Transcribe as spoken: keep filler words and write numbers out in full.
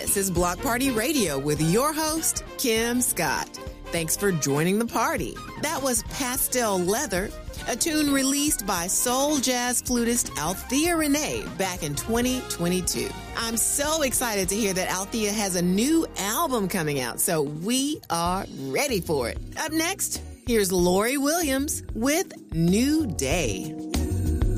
This is Block Party Radio with your host, Kim Scott. Thanks for joining the party. That was Pastel Leather, a tune released by soul jazz flutist Althea Renee back in twenty twenty-two. I'm so excited to hear that Althea has a new album coming out, so we are ready for it. Up next, here's Lori Williams with New Day.